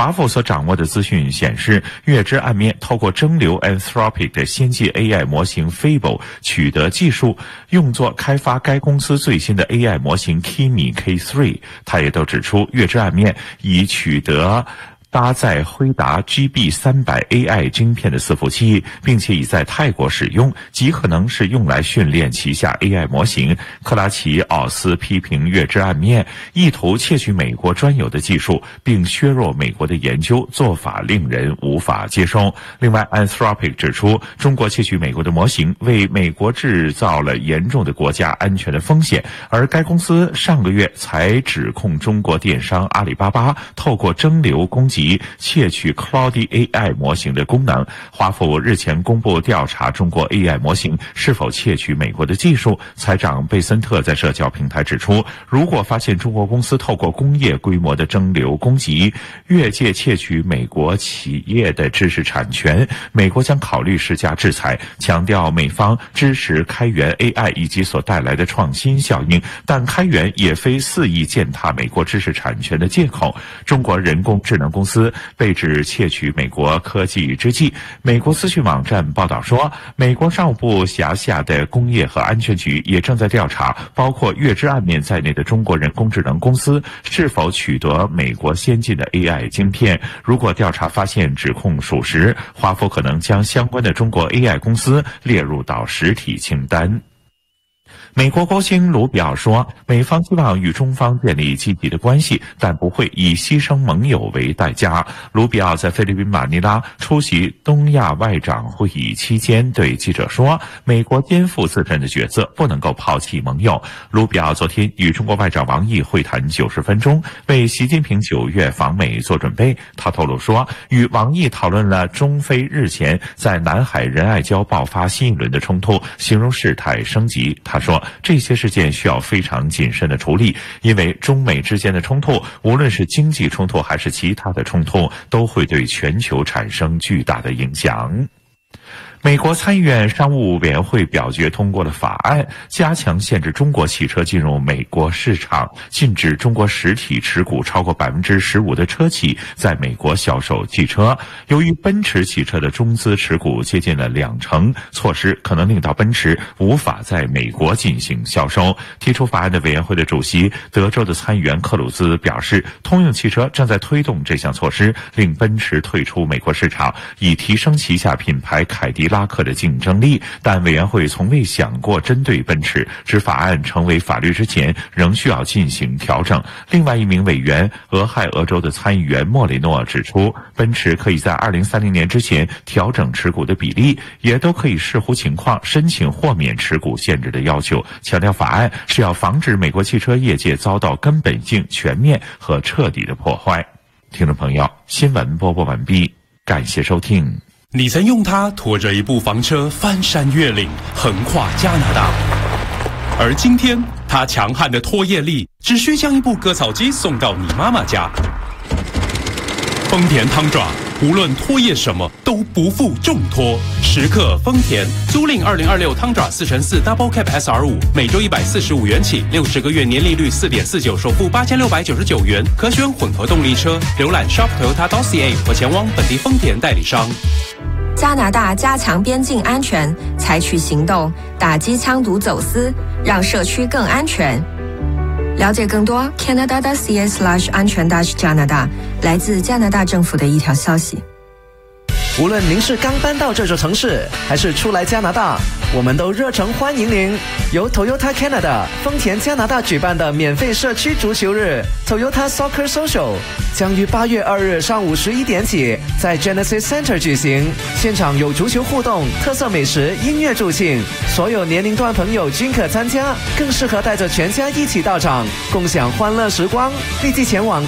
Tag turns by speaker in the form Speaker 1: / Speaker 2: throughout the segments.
Speaker 1: 华府所掌握的资讯显示，月之暗面透过蒸馏 Anthropic 的先进 AI 模型 Fable 取得技术，用作开发该公司最新的 AI 模型 Kimi K3。他也都指出，月之暗面已取得搭载辉达 GB300 AI 晶片的伺服器，并且已在泰国使用，极可能是用来训练旗下 AI 模型。克拉奇奥斯批评月之暗面意图窃取美国专有的技术，并削弱美国的研究，做法令人无法接受。另外 Anthropic 指出，中国窃取美国的模型，为美国制造了严重的国家安全的风险，而该公司上个月才指控中国电商阿里巴巴透过蒸馏攻击窃取 Claude AI 模型的功能。华府日前公布调查中国 AI 模型是否窃取美国的技术。财长贝森特在社交平台指出，如果发现中国公司透过工业规模的蒸馏攻击越界窃取美国企业的知识产权，美国将考虑施加制裁，强调美方支持开源 AI 以及所带来的创新效应，但开源也非肆意践踏美国知识产权的借口。中国人工智能公司被指窃取美国科技之际，美国资讯网站报道说，美国商务部辖下的工业和安全局也正在调查包括月之暗面在内的中国人工智能公司是否取得美国先进的 AI 晶片。如果调查发现指控属实，华府可能将相关的中国 AI 公司列入到实体清单。美国国务卿卢比奥说，美方希望与中方建立积极的关系，但不会以牺牲盟友为代价。卢比奥在菲律宾马尼拉出席东亚外长会议期间对记者说，美国肩负自身的角色，不能够抛弃盟友。卢比奥昨天与中国外长王毅会谈90分钟，为习近平9月访美做准备。他透露说，与王毅讨论了中非日前在南海仁爱礁爆发新一轮的冲突，形容事态升级。他说，这些事件需要非常谨慎的处理，因为中美之间的冲突，无论是经济冲突还是其他的冲突，都会对全球产生巨大的影响。美国参议院商务委员会表决通过了法案，加强限制中国汽车进入美国市场，禁止中国实体持股超过 15% 的车企在美国销售汽车。由于奔驰汽车的中资持股接近了20%，措施可能令到奔驰无法在美国进行销售。提出法案的委员会的主席德州的参议员克鲁兹表示，通用汽车正在推动这项措施，令奔驰退出美国市场，以提升旗下品牌凯迪拉克的竞争力，但委员会从未想过针对奔驰，指法案成为法律之前仍需要进行调整。另外一名委员俄亥俄州的参议员莫里诺指出，奔驰可以在2030年之前调整持股的比例，也都可以视乎情况申请豁免持股限制的要求，强调法案是要防止美国汽车业界遭到根本性、全面和彻底的破坏。听众朋友，新闻播报完毕，感谢收听。
Speaker 2: 你曾用它拖着一部房车翻山越岭，横跨加拿大，而今天它强悍的拖曳力只需将一部割草机送到你妈妈家。丰田汤爪无论拖曳什么都不负重托，时刻丰田。租赁2026汤爪4x4 Double Cab SR5，每周145元起，60个月年利率4.49%，首付8699元，可选混合动力车。浏览 shop.toyota.ca 或前往本地丰田代理商。
Speaker 3: 加拿大加强边境安全，采取行动打击枪毒走私，让社区更安全。了解更多 Canada.ca/ 安全加拿大，来自加拿大政府的一条消息。
Speaker 4: 无论您是刚搬到这座城市，还是初来加拿大，我们都热诚欢迎您。由 Toyota Canada 丰田加拿大举办的免费社区足球日 Toyota Soccer Social 将于8月2日上午11点起在 Genesis Center 举行，现场有足球互动、特色美食、音乐助兴，所有年龄段朋友均可参加，更适合带着全家一起到场，共享欢乐时光。立即前往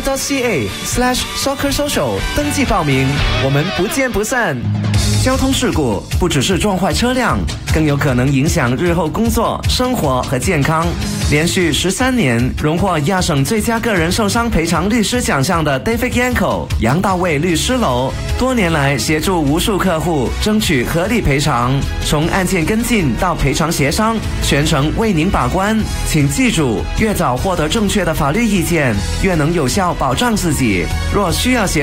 Speaker 4: toyota.ca/Soccer Social 登记报名，我们不见不散。交通事故不只是撞坏车辆，更有可能影响日后工作、生活和健康。连续13年荣获亚省最佳个人受伤赔偿律师奖项的 David Yanko 杨大卫律师楼，多年来协助无数客户争取合理赔偿，从案件跟进到赔偿协商，全程为您把关。请记住，越早获得正确的法律意见，越能有效保障自己。若需要协